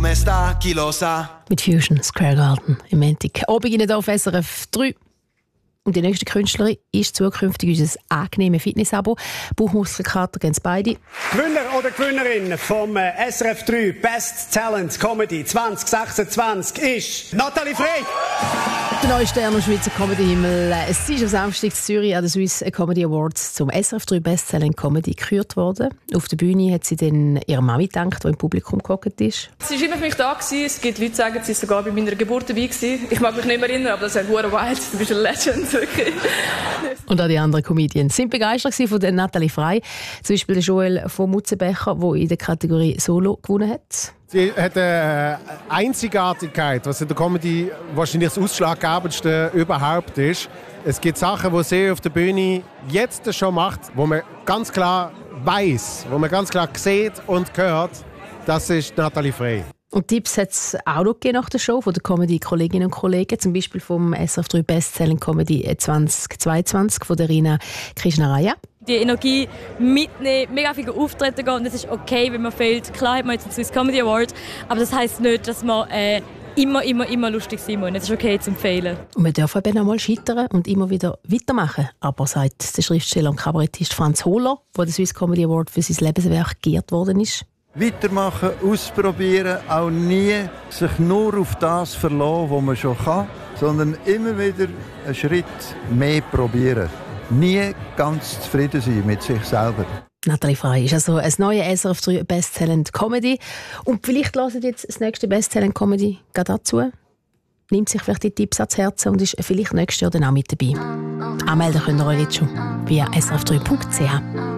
come sta, chi lo sa. Mit Fusion Square Garden im Montag. Abend Ihnen hier auf SRF 3. Und die nächste Künstlerin ist zukünftig unser angenehmes Fitness-Abo. Bauchmuskelkater gehen beide. Gewinner oder Gewinnerin vom SRF 3 Best Talent Comedy 2026 ist Nathalie Frey. Der neue Stern des Schweizer Comedy-Himmel. Es ist am Samstag in Zürich an den Swiss Comedy Awards zum SRF 3 Best Talent Comedy gekürt worden. Auf der Bühne hat sie dann ihrer Mami gedankt, die im Publikum gehockt ist. Sie war immer für mich da. Es gibt Leute, die sagen, sie war sogar bei meiner Geburt dabei. Ich mag mich nicht mehr erinnern, aber das ist verdammt wild. Du bist eine Legend. Wirklich. Und auch die anderen Comedians sind begeistert von der Nathalie Frey. Zum Beispiel der Joel von Mutzenbecher, der in der Kategorie Solo gewonnen hat. Sie hat eine Einzigartigkeit, was in der Comedy wahrscheinlich das Ausschlaggebendste überhaupt ist. Es gibt Sachen, die sie auf der Bühne jetzt schon macht, wo man ganz klar weiß, wo man ganz klar sieht und hört, das ist Nathalie Frey. Und Tipps hat es auch noch nach der Show von den Comedy-Kolleginnen und Kollegen, zum Beispiel vom SRF 3 Bestselling Comedy 2022 von der Rina Krishnaraya. Die Energie mitnehmen, mega viel auftreten gehen und es ist okay, wenn man fehlt. Klar hat man jetzt den Swiss Comedy Award, aber das heisst nicht, dass man immer lustig sein muss. Es ist okay zum Fehlen. Und wir dürfen eben auch mal scheitern und immer wieder weitermachen. Aber sagt der Schriftsteller und Kabarettist Franz Hohler, der den Swiss Comedy Award für sein Lebenswerk geehrt worden ist. Weitermachen, ausprobieren, auch nie sich nur auf das verlassen, was man schon kann, sondern immer wieder einen Schritt mehr probieren. Nie ganz zufrieden sein mit sich selber. Nathalie Frey ist also ein neues SRF 3 Best Talent Comedy. Und vielleicht hören jetzt das nächste Best Talent Comedy dazu. Nimmt sich vielleicht die Tipps ans Herzen und ist vielleicht nächstes Jahr dann auch mit dabei. Anmelden könnt ihr euch jetzt schon via srf3.ch.